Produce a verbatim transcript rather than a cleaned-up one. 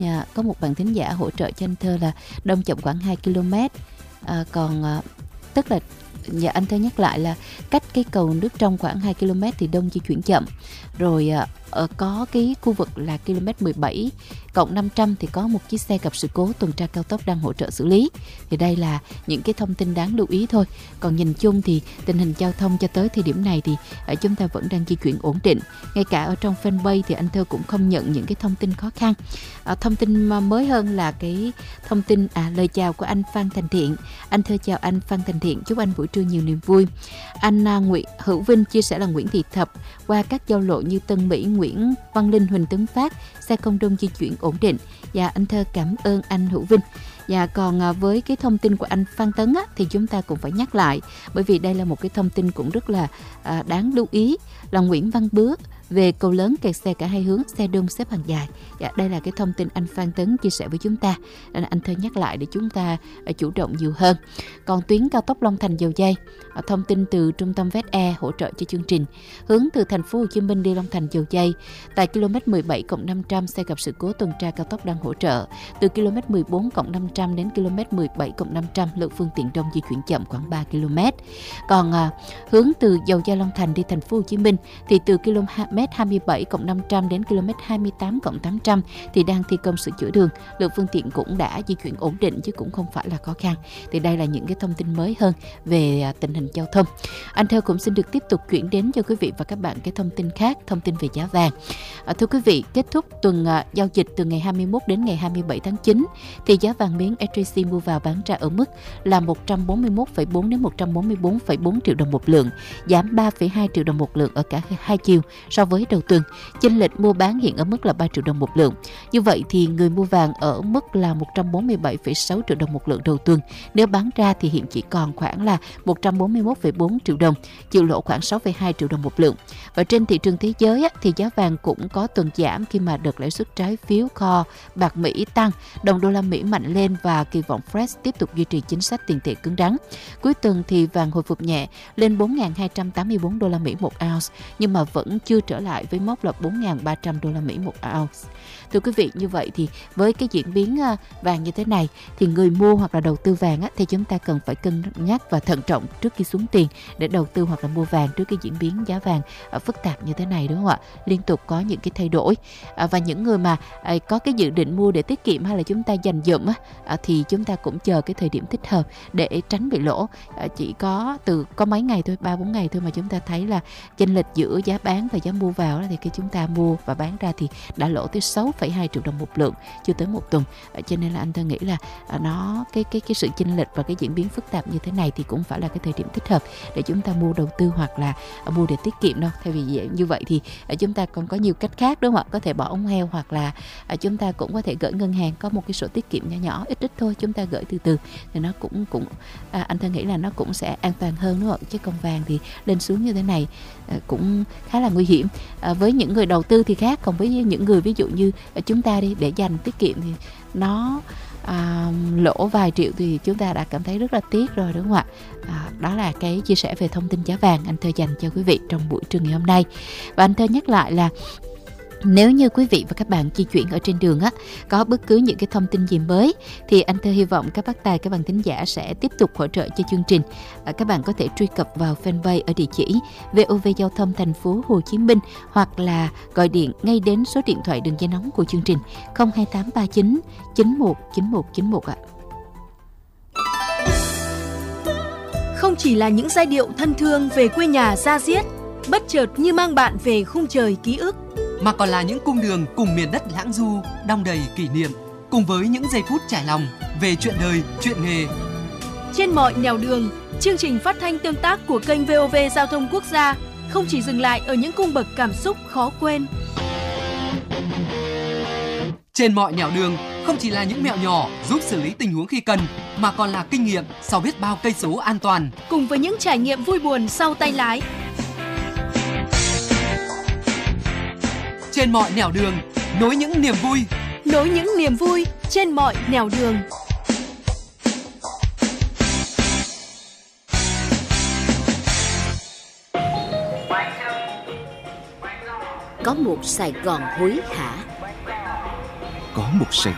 Dạ, có một bạn thính giả hỗ trợ cho anh Thơ là đông chậm khoảng hai ki lô mét. À, còn à, tức là dạ, anh Thơ nhắc lại là cách cái cầu nước trong khoảng hai ki lô mét thì đông di chuyển chậm. Rồi à, ở có cái khu vực là km mười bảy cộng năm trăm thì có một chiếc xe gặp sự cố tuần tra cao tốc đang hỗ trợ xử lý. Thì đây là những cái thông tin đáng lưu ý thôi. Còn nhìn chung thì tình hình giao thông cho tới thời điểm này thì uh, chúng ta vẫn đang di chuyển ổn định. Ngay cả ở trong fanpage thì anh Thơ cũng không nhận những cái thông tin khó khăn. Uh, thông tin mới hơn là cái thông tin à, lời chào của anh Phan Thành Thiện. Anh Thơ chào anh Phan Thành Thiện, chúc anh buổi trưa nhiều niềm vui. Anh uh, Nguyễn Hữu Vinh chia sẻ là Nguyễn Thị Thập qua các giao lộ như Tân Mỹ, Nguyễn Văn Linh, Huỳnh Tấn Phát, xe công đông di chuyển ổn định. Và anh Thơ cảm ơn anh Hữu Vinh. Và còn với cái thông tin của anh Phan Tấn á, thì chúng ta cũng phải nhắc lại, bởi vì đây là một cái thông tin cũng rất là à, đáng lưu ý, là Nguyễn Văn Bứa về cầu lớn kẹt xe cả hai hướng, xe đông xếp hàng dài. Dạ, đây là cái thông tin anh Phan Tấn chia sẻ với chúng ta. Nên anh Thơ nhắc lại để chúng ta chủ động nhiều hơn. Còn tuyến cao tốc Long Thành Dầu Giây, thông tin từ trung tâm vét e hỗ trợ cho chương trình. Hướng từ thành phố Hồ Chí Minh đi Long Thành Dầu Giây, tại km mười bảy cộng năm trăm xe gặp sự cố tuần tra cao tốc đang hỗ trợ. Từ km mười bốn cộng năm trăm đến km mười bảy cộng năm trăm lượng phương tiện đông di chuyển chậm khoảng ba ki lô mét. Còn à, hướng từ Dầu Giây Long Thành đi thành phố Hồ Chí Minh thì từ km hai mươi bảy cộng năm trăm đến km hai mươi tám cộng tám trăm thì đang thi công sửa chữa đường. Lượng phương tiện cũng đã di chuyển ổn định chứ cũng không phải là khó khăn. Thì đây là những cái thông tin mới hơn về tình hình giao thông. Anh Thơ cũng xin được tiếp tục chuyển đến cho quý vị và các bạn cái thông tin khác, thông tin về giá vàng. À, thưa quý vị, kết thúc tuần à, giao dịch từ ngày hai mươi mốt đến ngày hai mươi bảy tháng chín thì giá vàng miếng ét gi xê mua vào bán ra ở mức là một trăm bốn mươi mốt phẩy bốn đến một trăm bốn mươi bốn phẩy bốn triệu đồng một lượng, giảm ba phẩy hai triệu đồng một lượng ở cả hai chiều so với đầu tuần. Chênh lệch mua bán hiện ở mức là ba triệu đồng một lượng. Như vậy thì người mua vàng ở mức là một trăm bốn mươi bảy phẩy sáu triệu đồng một lượng đầu tuần. Nếu bán ra thì hiện chỉ còn khoảng là một trăm bốn mươi mốt phẩy bốn triệu đồng, chịu lỗ khoảng sáu phẩy hai triệu đồng một lượng. Và trên thị trường thế giới á, thì giá vàng cũng có tuần giảm khi mà đợt lãi suất trái phiếu kho bạc Mỹ tăng, đồng đô la Mỹ mạnh lên và kỳ vọng Fed tiếp tục duy trì chính sách tiền tệ cứng rắn. Cuối tuần thì vàng hồi phục nhẹ lên bốn nghìn hai trăm tám mươi bốn đô la Mỹ một ounce, nhưng mà vẫn chưa trở lại với mốc là bốn nghìn ba trăm đô la Mỹ một ounce. Thưa quý vị, như vậy thì với cái diễn biến vàng như thế này thì người mua hoặc là đầu tư vàng á, thì chúng ta cần phải cân nhắc và thận trọng trước khi xuống tiền để đầu tư hoặc là mua vàng trước cái diễn biến giá vàng phức tạp như thế này, đúng không ạ? Liên tục có những cái thay đổi. Và những người mà có cái dự định mua để tiết kiệm hay là chúng ta dành dụm á, thì chúng ta cũng chờ cái thời điểm thích hợp để tránh bị lỗ. Chỉ có từ có mấy ngày thôi, ba bốn ngày thôi mà chúng ta thấy là chênh lệch giữa giá bán và giá mua vào đó, thì khi chúng ta mua và bán ra thì đã lỗ tới sáu phẩy hai triệu đồng một lượng chưa tới một tuần. Cho nên là anh tôi nghĩ là nó cái cái cái sự chênh lệch và cái diễn biến phức tạp như thế này thì cũng phải là cái thời điểm thích hợp để chúng ta mua đầu tư hoặc là mua để tiết kiệm đâu. Thay vì như vậy thì chúng ta còn có nhiều cách khác, đúng không ạ? Có thể bỏ ống heo hoặc là chúng ta cũng có thể gửi ngân hàng, có một cái sổ tiết kiệm nhỏ nhỏ ít ít thôi, chúng ta gửi từ từ thì nó cũng cũng à, anh tôi nghĩ là nó cũng sẽ an toàn hơn, đúng không ạ? Chứ còn vàng thì lên xuống như thế này à, cũng khá là nguy hiểm. À, với những người đầu tư thì khác, còn với những người ví dụ như chúng ta đi để dành tiết kiệm thì nó à, lỗ vài triệu thì chúng ta đã cảm thấy rất là tiếc rồi, đúng không ạ? À, đó là cái chia sẻ về thông tin giá vàng anh Thơ dành cho quý vị trong buổi trưa ngày hôm nay. Và anh Thơ nhắc lại là nếu như quý vị và các bạn di chuyển ở trên đường á, có bất cứ những cái thông tin gì mới thì anh Thơ hy vọng các bác tài, các bạn thính giả sẽ tiếp tục hỗ trợ cho chương trình. À, các bạn có thể truy cập vào fanpage ở địa chỉ vê o vê Giao thông Thành phố Hồ Chí Minh hoặc là gọi điện ngay đến số điện thoại đường dây nóng của chương trình không hai tám ba chín chín một chín một chín một ạ. Không chỉ là những giai điệu thân thương về quê nhà da diết, bất chợt như mang bạn về khung trời ký ức, mà còn là những cung đường cùng miền đất lãng du, đong đầy kỷ niệm, cùng với những giây phút trải lòng về chuyện đời, chuyện nghề. Trên mọi nẻo đường, chương trình phát thanh tương tác của kênh vê o vê Giao thông Quốc gia không chỉ dừng lại ở những cung bậc cảm xúc khó quên. Trên mọi nẻo đường không chỉ là những mẹo nhỏ giúp xử lý tình huống khi cần, mà còn là kinh nghiệm sau biết bao cây số an toàn, cùng với những trải nghiệm vui buồn sau tay lái. Trên mọi nẻo đường, nối những niềm vui, nối những niềm vui trên mọi nẻo đường. Có một Sài Gòn hối hả, có một Sài